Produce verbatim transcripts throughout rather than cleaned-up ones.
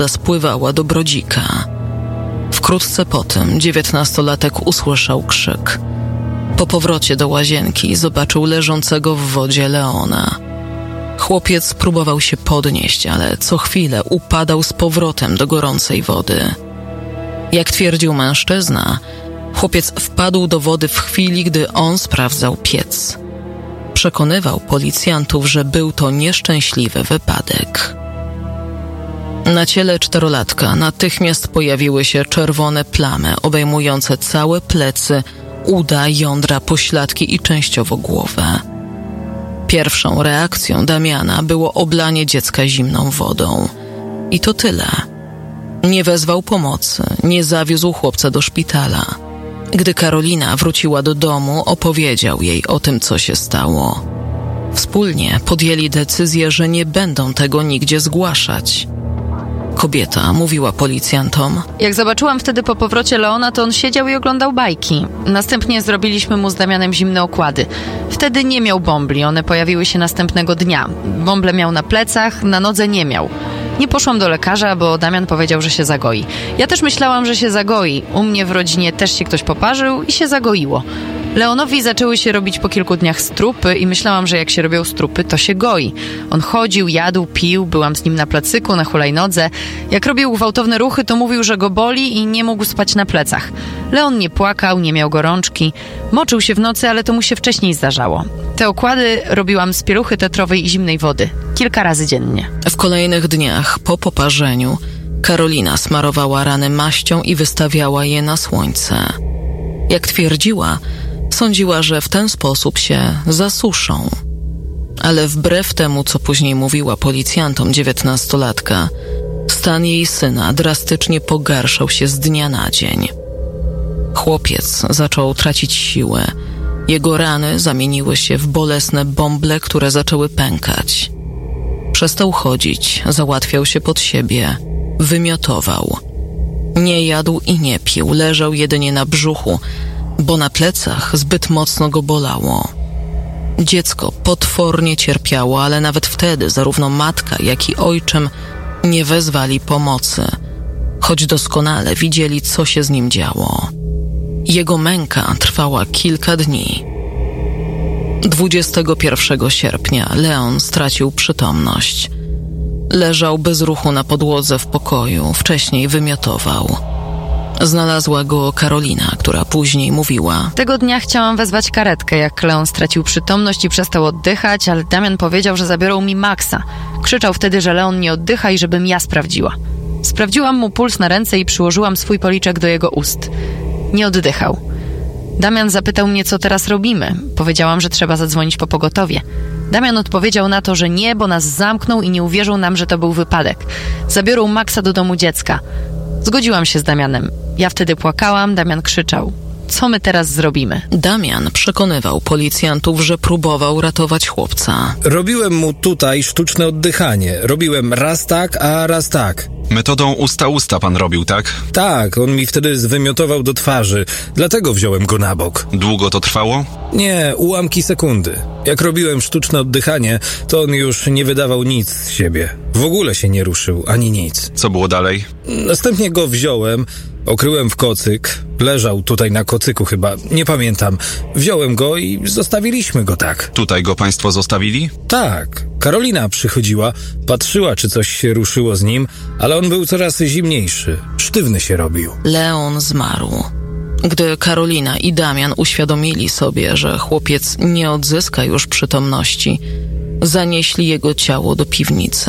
woda spływała do Brodzika. Wkrótce potem dziewiętnastolatek usłyszał krzyk. Po powrocie do łazienki zobaczył leżącego w wodzie Leona. Chłopiec próbował się podnieść, ale co chwilę upadał z powrotem do gorącej wody. Jak twierdził mężczyzna, chłopiec wpadł do wody w chwili, gdy on sprawdzał piec. Przekonywał policjantów, że był to nieszczęśliwy wypadek. Na ciele czterolatka natychmiast pojawiły się czerwone plamy obejmujące całe plecy, uda, jądra, pośladki i częściowo głowę. Pierwszą reakcją Damiana było oblanie dziecka zimną wodą. I to tyle. Nie wezwał pomocy, nie zawiózł chłopca do szpitala. Gdy Karolina wróciła do domu, opowiedział jej o tym, co się stało. Wspólnie podjęli decyzję, że nie będą tego nigdzie zgłaszać. Kobieta mówiła policjantom: Jak zobaczyłam wtedy po powrocie Leona, to on siedział i oglądał bajki. Następnie zrobiliśmy mu z Damianem zimne okłady. Wtedy nie miał bąbli, one pojawiły się następnego dnia. Bąble miał na plecach, na nodze nie miał. Nie poszłam do lekarza, bo Damian powiedział, że się zagoi. Ja też myślałam, że się zagoi. U mnie w rodzinie też się ktoś poparzył i się zagoiło. Leonowi zaczęły się robić po kilku dniach strupy i myślałam, że jak się robią strupy, to się goi. On chodził, jadł, pił, byłam z nim na placyku, na hulajnodze. Jak robił gwałtowne ruchy, to mówił, że go boli i nie mógł spać na plecach. Leon nie płakał, nie miał gorączki. Moczył się w nocy, ale to mu się wcześniej zdarzało. Te okłady robiłam z pieluchy tetrowej i zimnej wody. Kilka razy dziennie. W kolejnych dniach po poparzeniu Karolina smarowała rany maścią i wystawiała je na słońce. Jak twierdziła, sądziła, że w ten sposób się zasuszą. Ale wbrew temu, co później mówiła policjantom dziewiętnastolatka, stan jej syna drastycznie pogarszał się z dnia na dzień. Chłopiec zaczął tracić siłę. Jego rany zamieniły się w bolesne bąble, które zaczęły pękać. Przestał chodzić, załatwiał się pod siebie, wymiotował. Nie jadł i nie pił, leżał jedynie na brzuchu, bo na plecach zbyt mocno go bolało. Dziecko potwornie cierpiało, ale nawet wtedy zarówno matka, jak i ojczym nie wezwali pomocy, choć doskonale widzieli, co się z nim działo. Jego męka trwała kilka dni. dwudziestego pierwszego sierpnia Leon stracił przytomność. Leżał bez ruchu na podłodze w pokoju, wcześniej wymiotował. Znalazła go Karolina, która później mówiła: Tego dnia chciałam wezwać karetkę, jak Leon stracił przytomność i przestał oddychać, ale Damian powiedział, że zabiorą mi Maxa. Krzyczał wtedy, że Leon nie oddycha i żebym ja sprawdziła. Sprawdziłam mu puls na ręce i przyłożyłam swój policzek do jego ust. Nie oddychał. Damian zapytał mnie, co teraz robimy. Powiedziałam, że trzeba zadzwonić po pogotowie. Damian odpowiedział na to, że nie, bo nas zamknął i nie uwierzył nam, że to był wypadek. Zabiorą Maxa do domu dziecka. Zgodziłam się z Damianem. Ja wtedy płakałam, Damian krzyczał: Co my teraz zrobimy? Damian przekonywał policjantów, że próbował ratować chłopca. Robiłem mu tutaj sztuczne oddychanie. Robiłem raz tak, a raz tak. Metodą usta-usta pan robił, tak? Tak, on mi wtedy zwymiotował do twarzy. Dlatego wziąłem go na bok. Długo to trwało? Nie, ułamki sekundy. Jak robiłem sztuczne oddychanie, to on już nie wydawał nic z siebie. W ogóle się nie ruszył, ani nic. Co było dalej? Następnie go wziąłem, okryłem w kocyk. Leżał tutaj na kocyku chyba, nie pamiętam. Wziąłem go i zostawiliśmy go tak. Tutaj go państwo zostawili? Tak. Karolina przychodziła, patrzyła, czy coś się ruszyło z nim, ale on był coraz zimniejszy. Sztywny się robił. Leon zmarł. Gdy Karolina i Damian uświadomili sobie, że chłopiec nie odzyska już przytomności, zanieśli jego ciało do piwnicy.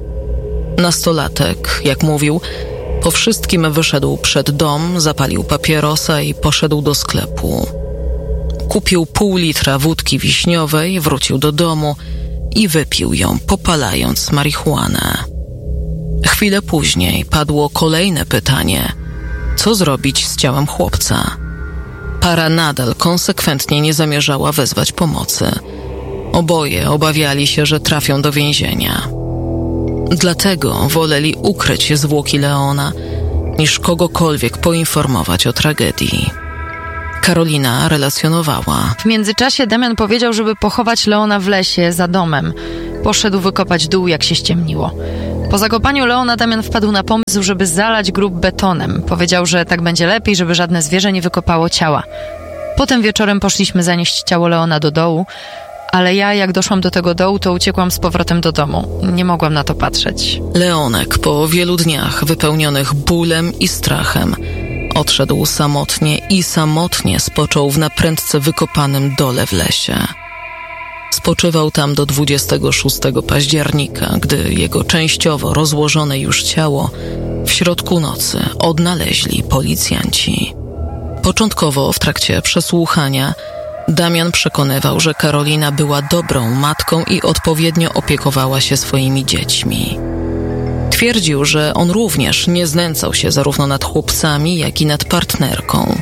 Nastolatek, jak mówił, po wszystkim wyszedł przed dom, zapalił papierosa i poszedł do sklepu. Kupił pół litra wódki wiśniowej, wrócił do domu i wypił ją, popalając marihuanę. Chwilę później padło kolejne pytanie: co zrobić z ciałem chłopca? Para nadal konsekwentnie nie zamierzała wezwać pomocy. Oboje obawiali się, że trafią do więzienia. Dlatego woleli ukryć zwłoki Leona, niż kogokolwiek poinformować o tragedii. Karolina relacjonowała: W międzyczasie Damian powiedział, żeby pochować Leona w lesie za domem. Poszedł wykopać dół, jak się ściemniło. Po zakopaniu Leona Damian wpadł na pomysł, żeby zalać grób betonem. Powiedział, że tak będzie lepiej, żeby żadne zwierzę nie wykopało ciała. Potem wieczorem poszliśmy zanieść ciało Leona do dołu, ale ja, jak doszłam do tego dołu, to uciekłam z powrotem do domu. Nie mogłam na to patrzeć. Leonek po wielu dniach wypełnionych bólem i strachem odszedł samotnie i samotnie spoczął w naprędce wykopanym dole w lesie. Spoczywał tam do dwudziestego szóstego października, gdy jego częściowo rozłożone już ciało w środku nocy odnaleźli policjanci. Początkowo w trakcie przesłuchania Damian przekonywał, że Karolina była dobrą matką i odpowiednio opiekowała się swoimi dziećmi. Twierdził, że on również nie znęcał się zarówno nad chłopcami, jak i nad partnerką.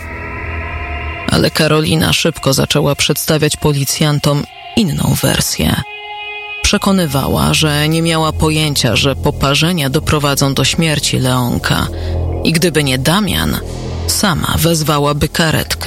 Ale Karolina szybko zaczęła przedstawiać policjantom inną wersję. Przekonywała, że nie miała pojęcia, że poparzenia doprowadzą do śmierci Leonka i gdyby nie Damian, sama wezwałaby karetkę.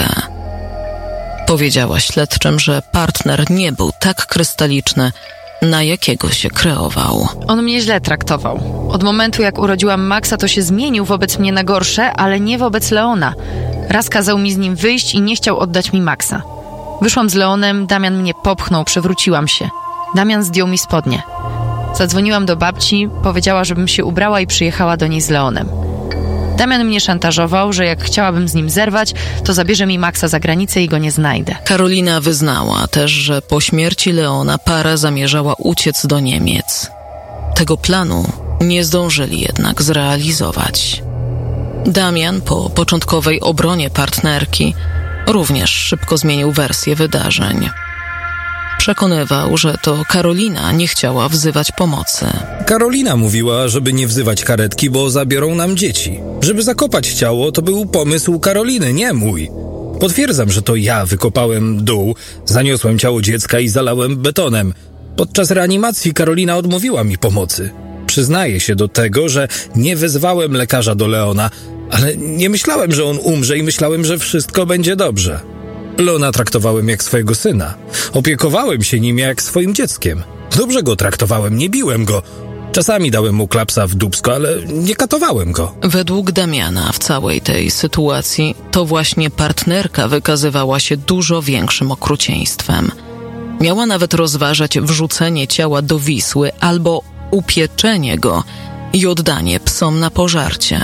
Powiedziała śledczym, że partner nie był tak krystaliczny, na jakiego się kreował. On mnie źle traktował. Od momentu, jak urodziłam Maxa, to się zmienił wobec mnie na gorsze, ale nie wobec Leona. Raz kazał mi z nim wyjść i nie chciał oddać mi Maxa. Wyszłam z Leonem, Damian mnie popchnął, przewróciłam się. Damian zdjął mi spodnie. Zadzwoniłam do babci, powiedziała, żebym się ubrała i przyjechała do niej z Leonem. Damian mnie szantażował, że jak chciałabym z nim zerwać, to zabierze mi Maxa za granicę i go nie znajdę. Karolina wyznała też, że po śmierci Leona para zamierzała uciec do Niemiec. Tego planu nie zdążyli jednak zrealizować. Damian po początkowej obronie partnerki również szybko zmienił wersję wydarzeń. Przekonywał, że to Karolina nie chciała wzywać pomocy. Karolina mówiła, żeby nie wzywać karetki, bo zabiorą nam dzieci. Żeby zakopać ciało, to był pomysł Karoliny, nie mój. Potwierdzam, że to ja wykopałem dół, zaniosłem ciało dziecka i zalałem betonem. Podczas reanimacji Karolina odmówiła mi pomocy. Przyznaję się do tego, że nie wezwałem lekarza do Leona, ale nie myślałem, że on umrze i myślałem, że wszystko będzie dobrze. Leona traktowałem jak swojego syna. Opiekowałem się nim jak swoim dzieckiem. Dobrze go traktowałem, nie biłem go. Czasami dałem mu klapsa w dupsko, ale nie katowałem go. Według Damiana w całej tej sytuacji to właśnie partnerka wykazywała się dużo większym okrucieństwem. Miała nawet rozważać wrzucenie ciała do Wisły albo upieczenie go i oddanie psom na pożarcie.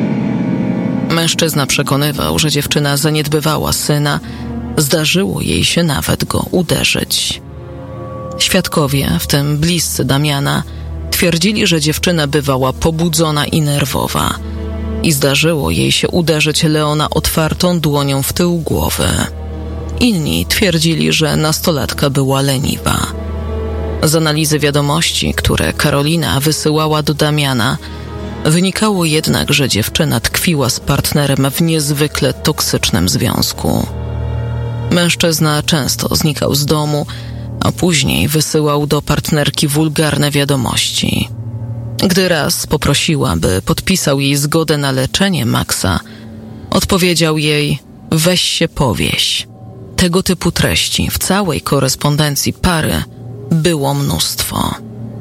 Mężczyzna przekonywał, że dziewczyna zaniedbywała syna, zdarzyło jej się nawet go uderzyć. Świadkowie, w tym bliscy Damiana, twierdzili, że dziewczyna bywała pobudzona i nerwowa i zdarzyło jej się uderzyć Leona otwartą dłonią w tył głowy. Inni twierdzili, że nastolatka była leniwa. Z analizy wiadomości, które Karolina wysyłała do Damiana, wynikało jednak, że dziewczyna tkwiła z partnerem w niezwykle toksycznym związku. Mężczyzna często znikał z domu, a później wysyłał do partnerki wulgarne wiadomości. Gdy raz poprosiła, by podpisał jej zgodę na leczenie Maxa, odpowiedział jej: weź się powieś. Tego typu treści w całej korespondencji pary było mnóstwo.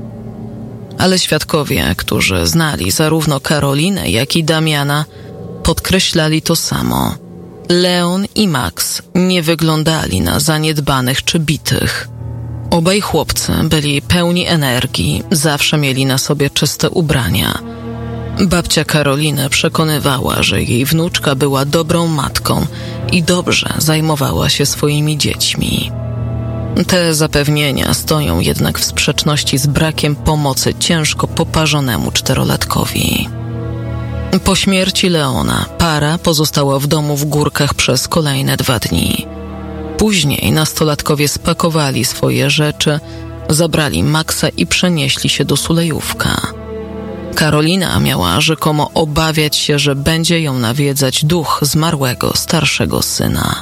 Ale świadkowie, którzy znali zarówno Karolinę, jak i Damiana, podkreślali to samo. Leon i Max nie wyglądali na zaniedbanych czy bitych. Obaj chłopcy byli pełni energii, zawsze mieli na sobie czyste ubrania. Babcia Karoliny przekonywała, że jej wnuczka była dobrą matką i dobrze zajmowała się swoimi dziećmi. Te zapewnienia stoją jednak w sprzeczności z brakiem pomocy ciężko poparzonemu czterolatkowi. Po śmierci Leona para pozostała w domu w Górkach przez kolejne dwa dni. Później nastolatkowie spakowali swoje rzeczy, zabrali Maxa i przenieśli się do Sulejówka. Karolina miała rzekomo obawiać się, że będzie ją nawiedzać duch zmarłego starszego syna.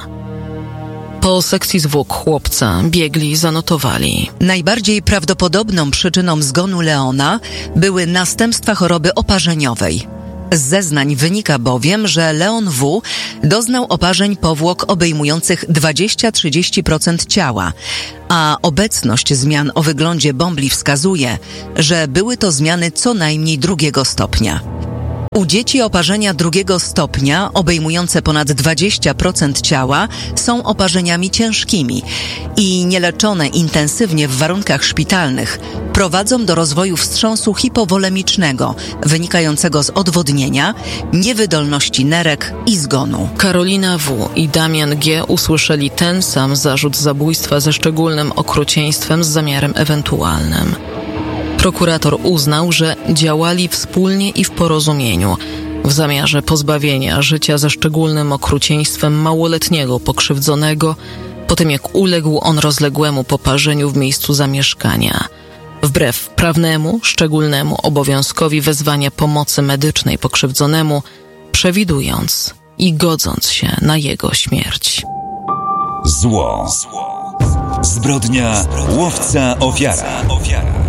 Po sekcji zwłok chłopca biegli zanotowali. Najbardziej prawdopodobną przyczyną zgonu Leona były następstwa choroby oparzeniowej. Z zeznań wynika bowiem, że Leon W. doznał oparzeń powłok obejmujących dwadzieścia do trzydziestu procent ciała, a obecność zmian o wyglądzie bąbli wskazuje, że były to zmiany co najmniej drugiego stopnia. U dzieci oparzenia drugiego stopnia, obejmujące ponad dwadzieścia procent ciała, są oparzeniami ciężkimi i nieleczone intensywnie w warunkach szpitalnych prowadzą do rozwoju wstrząsu hipowolemicznego, wynikającego z odwodnienia, niewydolności nerek i zgonu. Karolina W. i Damian G. usłyszeli ten sam zarzut zabójstwa ze szczególnym okrucieństwem z zamiarem ewentualnym. Prokurator uznał, że działali wspólnie i w porozumieniu w zamiarze pozbawienia życia ze szczególnym okrucieństwem małoletniego pokrzywdzonego po tym, jak uległ on rozległemu poparzeniu w miejscu zamieszkania, wbrew prawnemu, szczególnemu obowiązkowi wezwania pomocy medycznej pokrzywdzonemu, przewidując i godząc się na jego śmierć. Zło. Zbrodnia, łowca, ofiara.